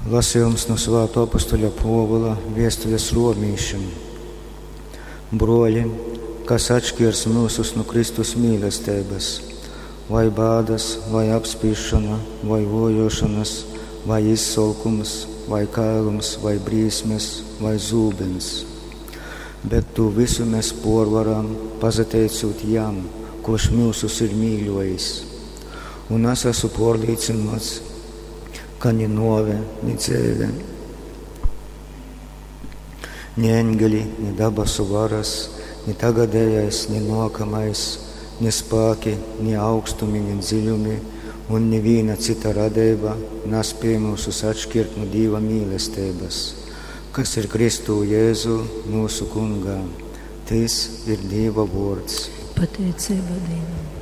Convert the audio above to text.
Lasījums no Svētā apostoļa Pāvila vēstules romiešiem. Broļi, kas atšķirs mūsus no Kristus mīlestības, vai bādas, vai apspīšana, vai vojošanas, vai izsalkums, vai kailums, vai brīsmes, vai zūbens. Bet to visu mēs pārvaram, pateicot Jam, kurš mūsus ir mīļojis. Un es esmu pārliecināts, ka ni nove, ni dzīve, ni eņģeļi, ni dabasu varas, ni tagadējais, ni nākamais, ni spēki, ni augstumi, ni dziļumi, un neviena cita radība nespēj mūs atšķirt no Dieva mīlestības, kas ir Kristu Jēzu mūsu Kungā. Tas ir Dieva vārds. Pateicība Dievam.